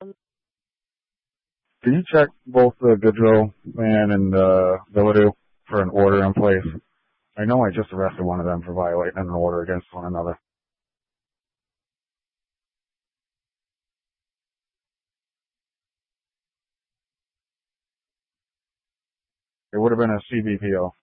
Can you check both the Goodrow man and Villadue for an order in place? I know I just arrested one of them for violating an order against one another. It would have been a CBPO.